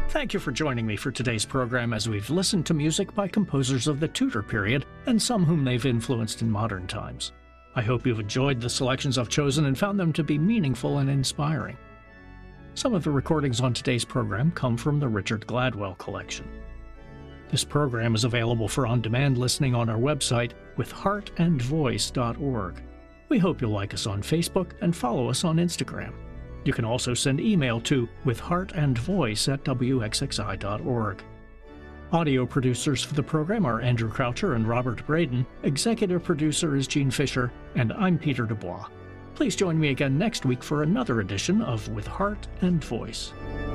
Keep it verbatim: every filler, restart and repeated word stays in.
Thank you for joining me for today's program as we've listened to music by composers of the Tudor period and some whom they've influenced in modern times. I hope you've enjoyed the selections I've chosen and found them to be meaningful and inspiring. Some of the recordings on today's program come from the Richard Gladwell collection. This program is available for on-demand listening on our website, with heart and voice dot org. We hope you'll like us on Facebook and follow us on Instagram. You can also send email to withheartandvoice at w x x i dot org. Audio producers for the program are Andrew Croucher and Robert Braden. Executive producer is Gene Fisher, and I'm Peter Dubois. Please join me again next week for another edition of With Heart and Voice.